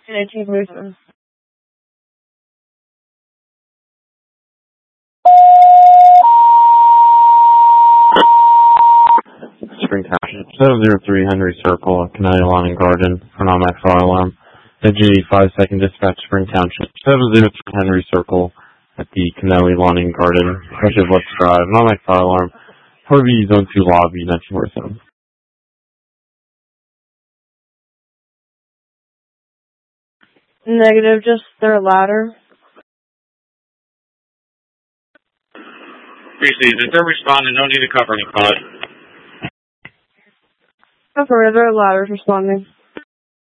18 Wisdom. Spring Township, 703 Henry Circle, Canal Lawn and Garden, Phenomax Fire Alarm. NG 5-second dispatch, Spring Township, 703 Henry Circle, at the Canal Lawn and Garden, Precious Left Drive, Phenomax Fire Alarm, Harvey Zone 2 Lobby, 1947. Negative, just their ladder. Received. If they're responding, no need to cover any pod. Affirmative, their ladder's responding.